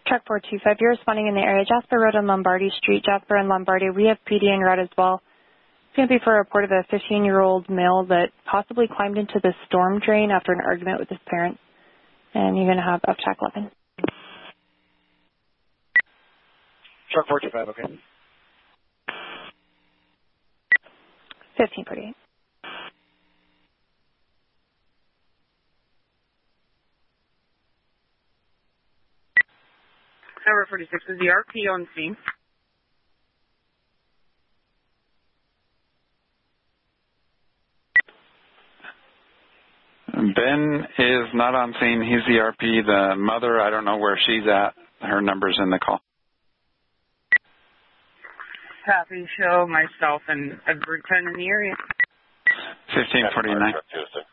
Truck 425, you're responding in the area. Jasper Road and Lombardi Street. Jasper and Lombardi, we have PD en route as well. It's going to be for a report of a 15-year-old male that possibly climbed into the storm drain after an argument with his parents. And you're going to have UPTAC 11. Truck 425, okay. 1548. Tower 46 is the RP on scene. Ben is not on scene. He's the RP. The mother, I don't know where she's at. Her number's in the call. Copy. Show myself and Edward 10 in the area. 1549.